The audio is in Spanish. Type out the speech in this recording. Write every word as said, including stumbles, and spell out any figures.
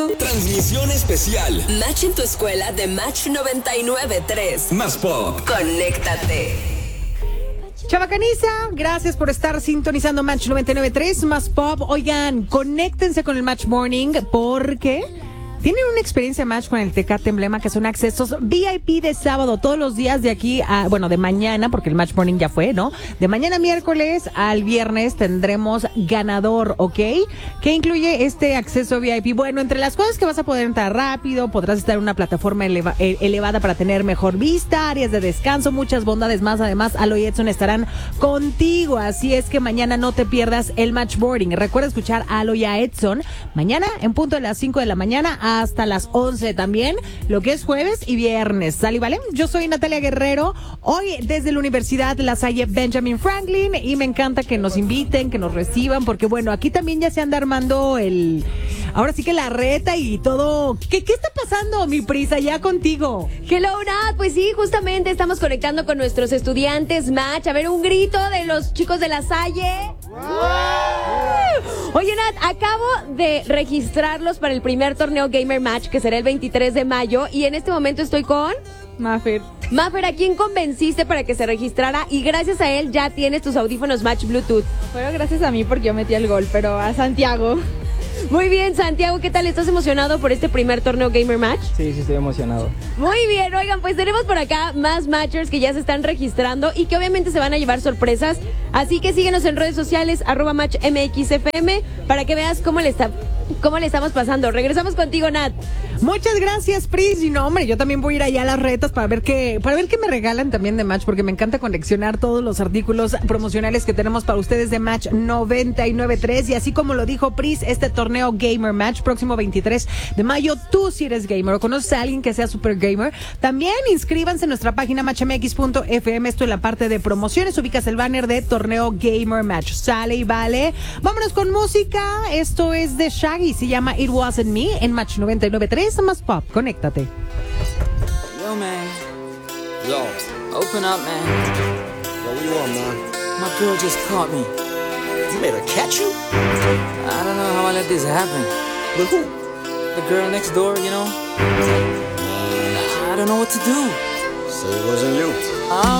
Transmisión especial. Match en tu escuela de Match noventa y nueve punto tres. Más pop. Conéctate. Chavacaniza, gracias por estar sintonizando Match noventa y nueve punto tres, Más Pop. Oigan, conéctense con el Match Morning porque tienen una experiencia Match con el Tecate Emblema, que son accesos V I P de sábado, todos los días de aquí a, bueno, de mañana, porque el Match Morning ya fue, ¿no? De mañana miércoles al viernes tendremos ganador, ¿ok? ¿Qué incluye este acceso V I P? Bueno, entre las cosas que vas a poder entrar rápido, podrás estar en una plataforma eleva, eh, elevada para tener mejor vista, áreas de descanso, muchas bondades más. Además, Alo y Edson estarán contigo, así es que mañana no te pierdas el Match Morning. Recuerda escuchar a Alo y a Edson mañana en punto de las cinco de la mañana hasta las once también, lo que es jueves y viernes. ¿Sale, vale? Yo soy Natalia Guerrero, hoy desde la Universidad La Salle Benjamin Franklin, y me encanta que nos inviten, que nos reciban, porque bueno, aquí también ya se anda armando el... Ahora sí que la reta y todo. ¿Qué, qué está pasando, mi Prisa, ya contigo? Hello, Nat. Pues sí, justamente estamos conectando con nuestros estudiantes Match. A ver, un grito de los chicos de La Salle. ¡Wow! Oye, Nat, acabo de registrarlos para el primer torneo Gamer Match, que será el veintitrés de mayo, y en este momento estoy con... Maffer. Maffer, ¿a quién convenciste para que se registrara? Y gracias a él ya tienes tus audífonos Match Bluetooth. Bueno, gracias a mí porque yo metí el gol, pero a Santiago. Muy bien, Santiago, ¿qué tal? ¿Estás emocionado por este primer torneo Gamer Match? Sí, sí, estoy emocionado. Muy bien, oigan, pues tenemos por acá más matchers que ya se están registrando y que obviamente se van a llevar sorpresas. Así que síguenos en redes sociales, arroba match M X F M, para que veas cómo le está, cómo le estamos pasando. Regresamos contigo, Nat. Muchas gracias, Pris. Y no, hombre, yo también voy a ir allá a las retas para ver qué, para ver qué me regalan también de Match, porque me encanta coleccionar todos los artículos promocionales que tenemos para ustedes de Match noventa y nueve punto tres. Y así como lo dijo Pris, este torneo Gamer Match, próximo veintitrés de mayo, tú si eres gamer o conoces a alguien que sea super gamer, también inscríbanse en nuestra página match m x punto f m. Esto en la parte de promociones, ubicas el banner de torneo Gamer Match. Sale y vale. Vámonos con música. Esto es de Shaggy, se llama It Wasn't Me en Match noventa y nueve punto tres. Más Pop, conéctate. Yo, man. Yo. Open up, man. Yo, what you want, man? My girl just caught me. You made her catch you? I don't know how I let this happen. With who? The girl next door, you know? I don't know what to do. So it wasn't you. I